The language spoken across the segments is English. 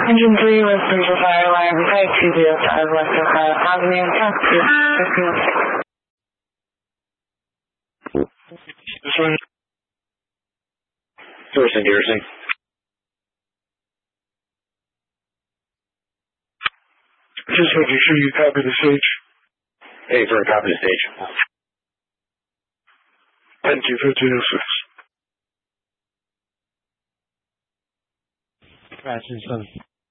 Engine 3, Western Fire Line, Flight 205, Western Fire Avenue, taxi, 15. This one? Garrison. Just making sure you copy the stage. Hey, for a copy of the stage. Thank you, 1506. Scratching some.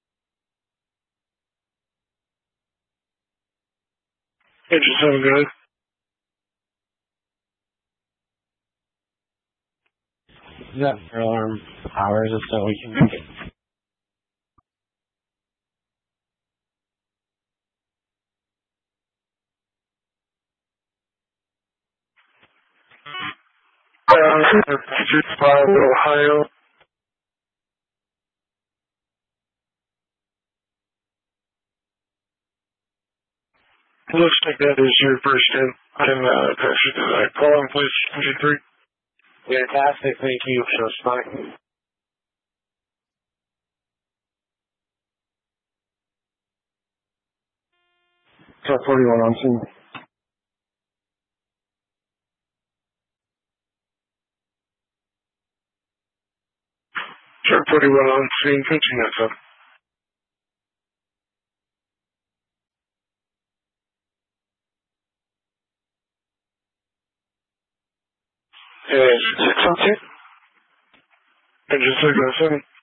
Engine 7, go ahead. Is that for alarm hours or so we can get? Street 5, Ohio. Looks like that is your first in. I can pass you to that. Call in, please, Engine 3. Fantastic, thank you. Show smart. Truck 41 on scene. Truck 41 on scene, 1507. And 602. Engine 607.